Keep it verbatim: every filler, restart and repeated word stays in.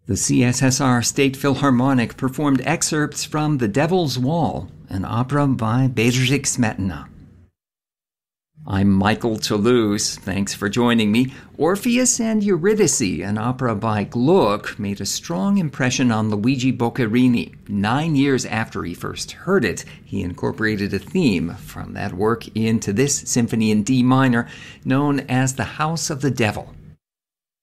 The C S S R State Philharmonic performed excerpts from The Devil's Wall, an opera by Bedřich Smetana. I'm Michael Toulouse. Thanks for joining me. Orpheus and Eurydice, an opera by Gluck, made a strong impression on Luigi Boccherini. Nine years after he first heard it, he incorporated a theme from that work into this symphony in D minor, known as The House of the Devil.